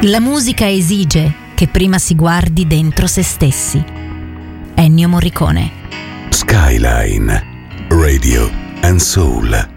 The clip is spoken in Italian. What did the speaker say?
La musica esige che prima si guardi dentro se stessi. Ennio Morricone. Skyline Radio and Soul.